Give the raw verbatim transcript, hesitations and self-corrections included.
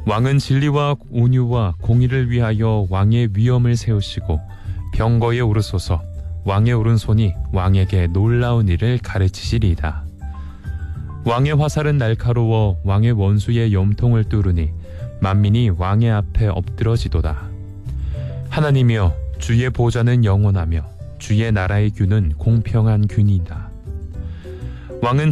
왕은 진리와 온유와 공의를 위하여 왕의 위엄을 세우시고 병거에 오르소서. 왕의 오른손이 왕에게 놀라운 일을 가르치시리이다. 왕의 화살은 날카로워 왕의 원수의 염통을 뚫으니 만민이 왕의 앞에 엎드러지도다. 하나님이여, 주의 보좌는 영원하며 주의 나라의 균은 공평한 균이다. 왕은